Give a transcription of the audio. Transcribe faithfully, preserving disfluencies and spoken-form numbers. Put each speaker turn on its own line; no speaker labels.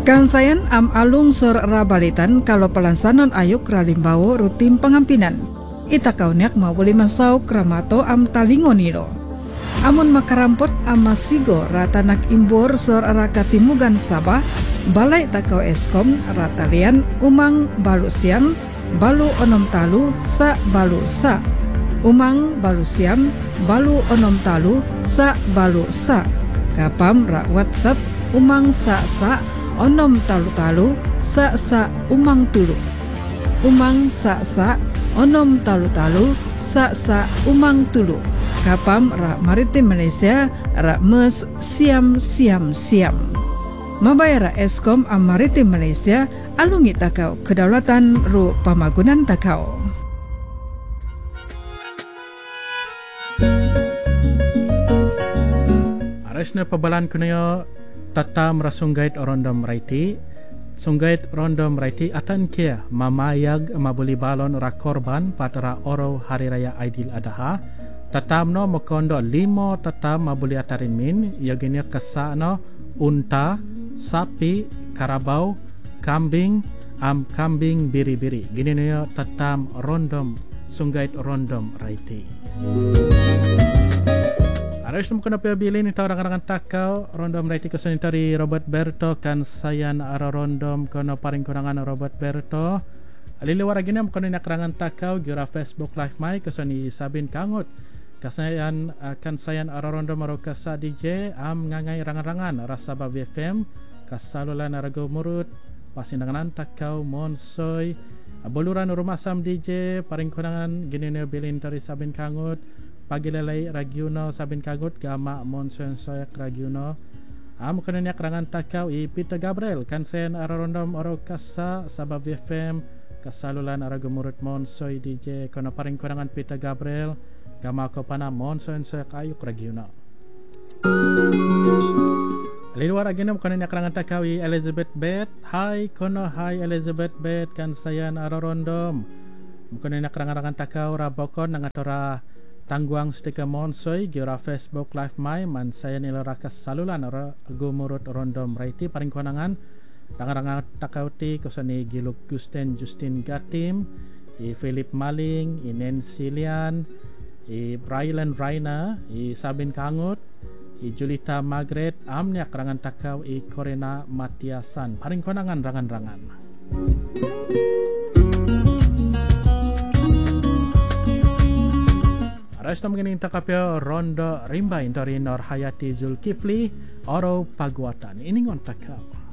Kan sayan am alung sur rabalitan kalau pelansanan ayuk ralimbawo rutin pengampinan. Ita kaunyak mau boleh masau kramato am talingoniro. Amun makarampot am masigo ratanak imbor sur rakatimugan Sabah, balai takau eskom ratalian umang balu siam, balu onom talu sa balu sa. Umang balu siam, balu onom talu sa balu sa. Kapam ra WhatsApp umang sa sa onom talu-talu sa sa umang tulu. Umang sa sa onom talu-talu sa sa umang tulu. Kapam ra maritim Malaysia ra mes siam siam siam. Mabayar eskom am maritim Malaysia alungi takau kedaulatan ru pamagunan takau.
Aresna pabalan kunayo tata merasunggait rondom raiti sunggait rondom raiti atan kia mamayag mabuli balon ra korban pada oro hari raya Aidil Adha tatamno mokondo limo tatam mabuli atarin min yagenya kasano unta sapi karabau kambing am kambing biri-biri gini niyo tatam rondom sunggait rondom raiti. Ares nung kena pilih ni tahu orang-orang takau rondom raiti kesan dari Robert Berto kan sayan ara rondom kono paring kurangan Robert Berto alili waragina mkono nak rangan takau gira Facebook live mai kesan Sabin Kangut kasayan kan sayan ara rondom aro kasa D J am ngangai rangan-rangan rasa ba B F M kasalulan arago murut pasindangan takau monsoy aboluran rumah sam D J paring kurangan gini ne bilin dari Sabin Kangut pagilalay Ragyuno Sabin Kagut gama monson soyak Ragyuno am kananya kerangan takau i Peter Gabriel kansen ararondom oro kasa sabab F M kasalulan arago murut monsoy D J kono paring kurangan Peter Gabriel gama ko pana monson soyak ayuk Ragyuno liluar aginam kananya kerangan takau i Elizabeth Bet hai kono hai Elizabeth Bet kansayan ararondom kananya kerangan takau rabokon nangatora tangguang stika monsoy gira Facebook live mai man saya nila rakas salulan ragu murut rondom raiti paring konangan rangang-rangang takauti kusani Giluk Gusten Justin Gatim i Philip Maling i Nancy Lian i Brylan Raina i Sabin Kangut i Julita Margaret amnya kerangan takau i Corina Matiasan paring konangan rangan-rangan. Aras na mengining takapyo Rondo Rimba Intori Nor Hayati Zulkifli Oro Paguatan Iningon takau